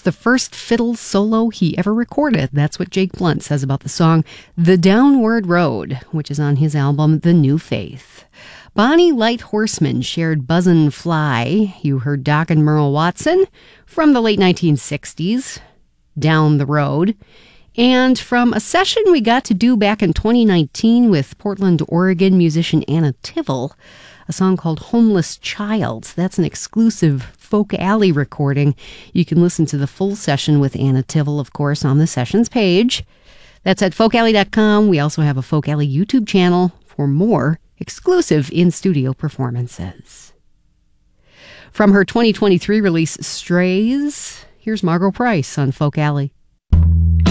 the first fiddle solo he ever recorded. That's what Jake Blunt says about the song The Downward Road, which is on his album The New Faith. Bonnie Light Horseman shared Buzzin' Fly. You heard Doc and Merle Watson from the late 1960s, Down the Road. And from a session we got to do back in 2019 with Portland, Oregon musician Anna Tivel, a song called Homeless Child. That's an exclusive Folk Alley recording. You can listen to the full session with Anna Tivel, of course, on the sessions page. That's at folkalley.com. We also have a Folk Alley YouTube channel for more exclusive in-studio performances. From her 2023 release, Strays, here's Margo Price on Folk Alley.